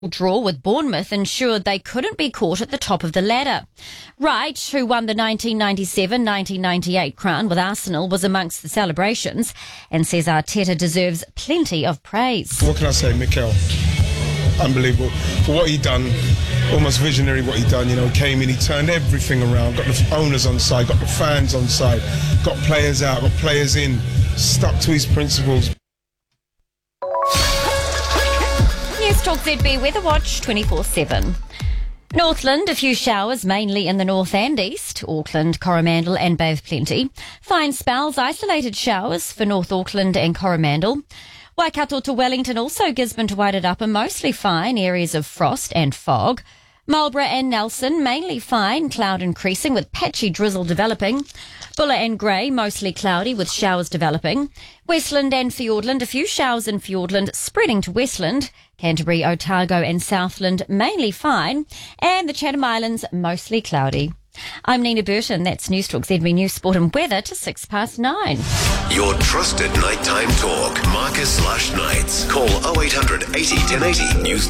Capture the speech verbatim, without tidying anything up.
draw with Bournemouth ensured they couldn't be caught at the top of the ladder. Wright, who won the nineteen ninety-seven nineteen ninety-eight crown with Arsenal, was amongst the celebrations and says Arteta deserves plenty of praise. What can I say, Mikel? Unbelievable. For what he done, almost visionary what he done, you know, came in, he turned everything around, got the owners on side, got the fans on side, got players out, got players in, stuck to his principles. News Talk Z B Weather Watch twenty-four seven. Northland, a few showers, mainly in the north and east. Auckland, Coromandel and Bay of Plenty. Fine spells, isolated showers for North Auckland and Coromandel. Waikato to Wellington, also Gisborne to Wairarapa, mostly fine, areas of frost and fog. Marlborough and Nelson, mainly fine, cloud increasing with patchy drizzle developing. Buller and Grey, mostly cloudy with showers developing. Westland and Fiordland, a few showers in Fiordland spreading to Westland. Canterbury, Otago and Southland, mainly fine. And the Chatham Islands, mostly cloudy. I'm Nina Burton. That's News Talk Z B News Sport and Weather to six past nine. Your trusted nighttime talk. Marcus Lush Nights. Call oh eight hundred eighty ten eighty. News